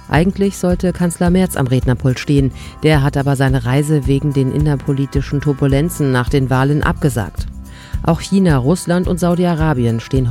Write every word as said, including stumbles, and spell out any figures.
Eigentlich sollte Kanzler Merz am Rednerpult stehen. Der hat aber seine Reise wegen den innerpolitischen Turbulenzen nach den Wahlen abgesagt. Auch China, Russland und Saudi-Arabien stehen